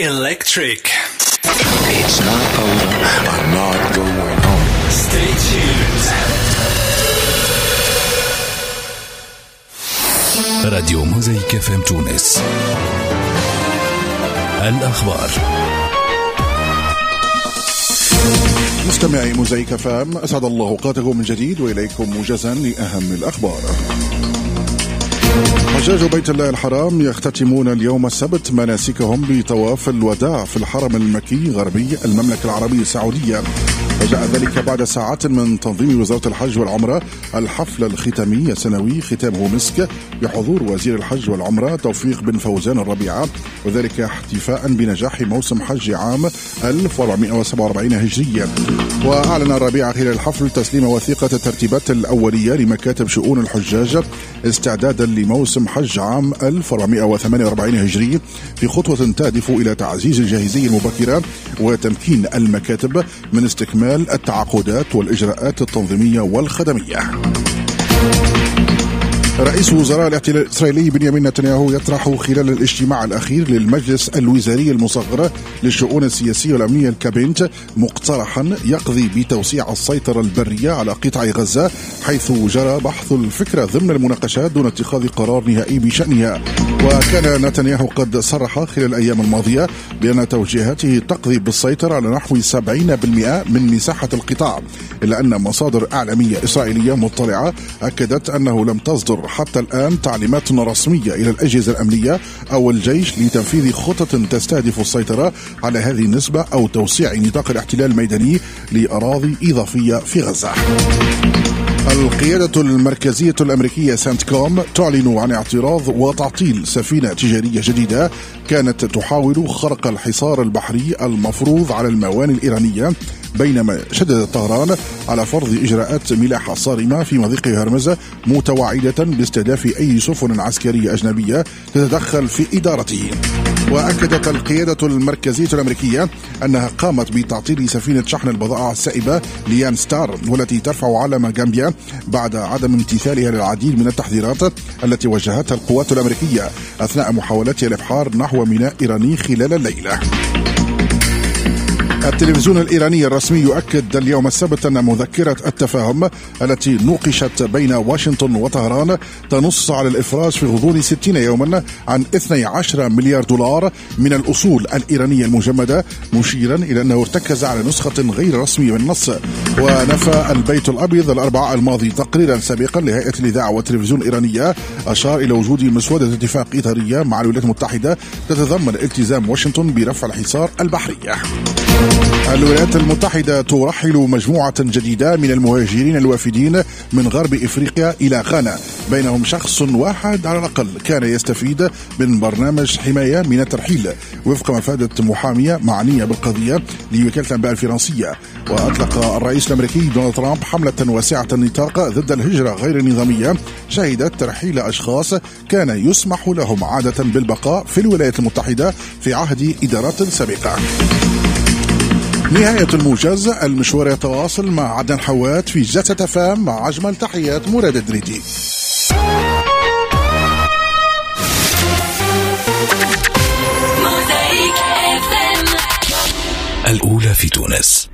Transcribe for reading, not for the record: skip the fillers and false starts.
Electric. It's not over. I'm not going home. Stay tuned. راديو موزايك اف ام تونس. الأخبار. مستمعي موزايك اف ام، أسعد الله أوقاتكم من جديد وإليكم موجزا لأهم الأخبار. حجاج بيت الله الحرام يختتمون اليوم السبت مناسكهم بطواف الوداع في الحرم المكي غربي المملكة العربية السعودية، وجاء ذلك بعد ساعات من تنظيم وزارة الحج والعمرة الحفل الختامي السنوي ختامه مسك بحضور وزير الحج والعمرة توفيق بن فوزان الربيعة، وذلك احتفاء بنجاح موسم حج عام 1447 هجرية. وأعلن الربيعة خلال الحفل تسليم وثيقة الترتيبات الأولية لمكاتب شؤون الحجاج استعدادا لموسم حج عام 1448 هجري، في خطوة تهدف إلى تعزيز الجاهزية المبكرة وتمكين المكاتب من استكمال التعاقدات والإجراءات التنظيمية والخدمية. رئيس وزراء الاحتلال الإسرائيلي بنيامين نتنياهو يطرح خلال الاجتماع الأخير للمجلس الوزاري المصغر للشؤون السياسية والأمنية الكابينت مقترحا يقضي بتوسيع السيطرة البرية على قطاع غزة، حيث جرى بحث الفكرة ضمن المناقشات دون اتخاذ قرار نهائي بشأنها. وكان نتنياهو قد صرح خلال الأيام الماضية بأن توجيهاته تقضي بالسيطرة على نحو 70% من مساحة القطاع، إلا أن مصادر إعلامية إسرائيلية مطلعة أكدت أنه لم تصدر حتى الآن تعليمات رسمية إلى الأجهزة الأمنية أو الجيش لتنفيذ خطط تستهدف السيطرة على هذه النسبة أو توسيع نطاق الاحتلال الميداني لأراضي إضافية في غزة. القيادة المركزية الأمريكية سنتكوم تعلن عن اعتراض وتعطيل سفينة تجارية جديدة كانت تحاول خرق الحصار البحري المفروض على الموانئ الإيرانية، بينما شددت طهران على فرض إجراءات ملاحة صارمة في مضيق هرمز، متوعدة باستهداف أي سفن عسكرية أجنبية تتدخل في إدارته. وأكدت القيادة المركزية الأمريكية أنها قامت بتعطيل سفينة شحن البضائع السائبة ليان ستار، والتي ترفع علم غامبيا بعد عدم امتثالها للعديد من التحذيرات التي وجهتها القوات الأمريكية أثناء محاولتها الإبحار نحو ميناء إيراني خلال الليلة. التلفزيون الإيراني الرسمي يؤكد اليوم السبت أن مذكرة التفاهم التي نوقشت بين واشنطن وطهران تنص على الإفراج في غضون 60 يوما عن 12 مليار دولار من الأصول الإيرانية المجمدة، مشيرا إلى أنه ارتكز على نسخة غير رسمية من النص. ونفى البيت الأبيض الأربعاء الماضي تقريرا سابقا لهيئة الإذاعة والتلفزيون الإيرانية أشار إلى وجود مسودة اتفاق إطارية مع الولايات المتحدة تتضمن التزام واشنطن برفع الحصار البحري. الولايات المتحدة ترحل مجموعة جديدة من المهاجرين الوافدين من غرب إفريقيا إلى غانا، بينهم شخص واحد على الأقل كان يستفيد من برنامج حماية من الترحيل، وفق ما افادت محامية معنية بالقضية لوكالة الأنباء الفرنسية. وأطلق الرئيس الأمريكي دونالد ترامب حملة واسعة النطاق ضد الهجرة غير النظامية شهدت ترحيل أشخاص كان يسمح لهم عادة بالبقاء في الولايات المتحدة في عهد إدارات سابقة. نهاية الموجز، المشوار يتواصل مع عدن حوات في جلسة فام مع أجمل تحيات مراد الدريدي. الأولى في تونس.